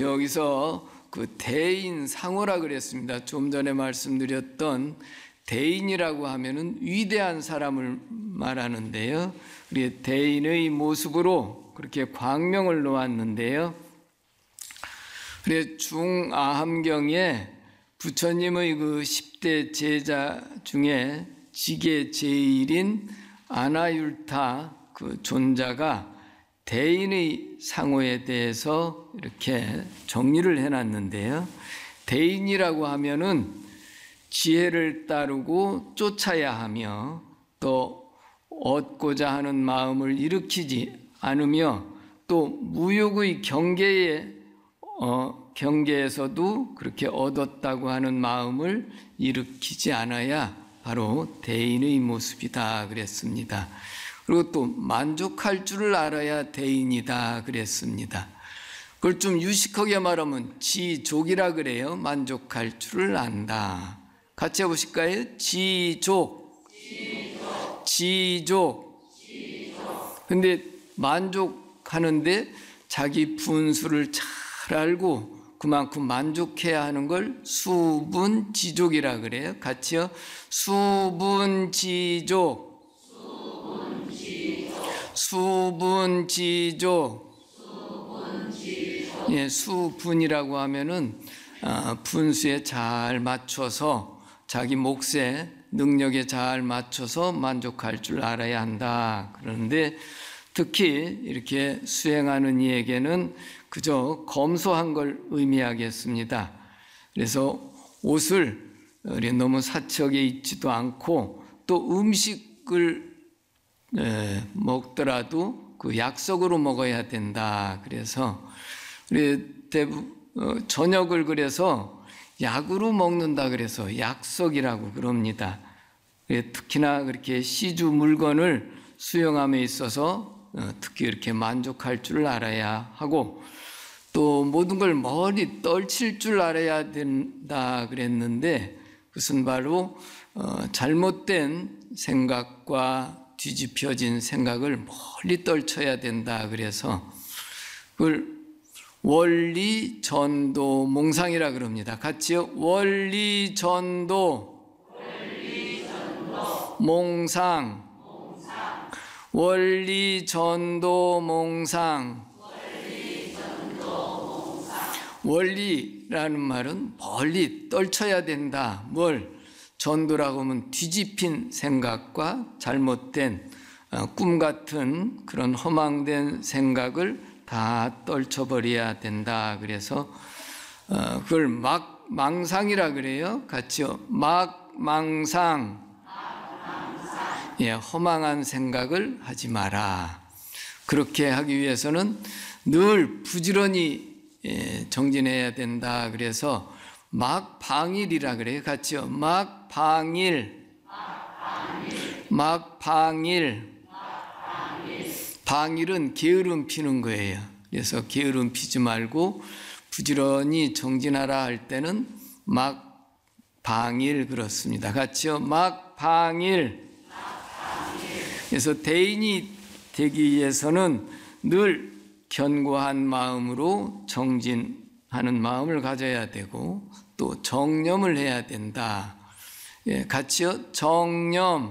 여기서 그 대인 상호라 그랬습니다. 좀 전에 말씀드렸던 대인이라고 하면은 위대한 사람을 말하는데요. 우리 대인의 모습으로 그렇게 광명을 놓았는데요. 그래 중아함경에 부처님의 그 10대 제자 중에 지계 제일인 아나율타 그 존자가 대인의 상호에 대해서 이렇게 정리를 해놨는데요. 대인이라고 하면은 지혜를 따르고 쫓아야 하며 또 얻고자 하는 마음을 일으키지 않으며 또 무욕의 경계에서도 그렇게 얻었다고 하는 마음을 일으키지 않아야 바로 대인의 모습이다 그랬습니다. 그리고 또 만족할 줄을 알아야 대인이다 그랬습니다. 그걸 좀 유식하게 말하면 지족이라 그래요. 만족할 줄을 안다. 같이 해보실까요? 지족. 근데 만족하는데 자기 분수를 잘 알고 그만큼 만족해야 하는 걸 수분지족이라 그래요. 같이요. 수분지족. 예, 수분이라고 하면은 분수에 잘 맞춰서 자기 몫에 능력에 잘 맞춰서 만족할 줄 알아야 한다. 그런데 특히 이렇게 수행하는 이에게는 그저 검소한 걸 의미하겠습니다. 그래서 옷을 너무 사척에 입지도 않고 또 음식을 먹더라도 그 약속으로 먹어야 된다. 그래서 저녁을 그래서 약으로 먹는다 그래서 약속이라고 그럽니다. 특히나 그렇게 시주 물건을 수용함에 있어서 특히 이렇게 만족할 줄 알아야 하고 또 모든 걸 멀리 떨칠 줄 알아야 된다 그랬는데 그것은 바로 잘못된 생각과 뒤집혀진 생각을 멀리 떨쳐야 된다 그래서 그걸 원리 전도 몽상이라 그럽니다. 같이요. 원리 전도 몽상. 원리 전도 몽상. 원리라는 말은 멀리 떨쳐야 된다. 뭘? 전도라고 하면 뒤집힌 생각과 잘못된 꿈 같은 그런 허망된 생각을 다 떨쳐버려야 된다. 그래서 그걸 망상이라 그래요. 같이요. 망상. 예, 허망한 생각을 하지 마라. 그렇게 하기 위해서는 늘 부지런히 정진해야 된다. 그래서 막방일이라 그래요. 같이요. 막방일. 방일은 게으름 피는 거예요. 그래서 게으름 피지 말고 부지런히 정진하라 할 때는 막방일 그렇습니다. 같이요. 막방일. 그래서 대인이 되기 위해서는 늘 견고한 마음으로 정진하는 마음을 가져야 되고 또 정념을 해야 된다. 예, 같이요. 정념.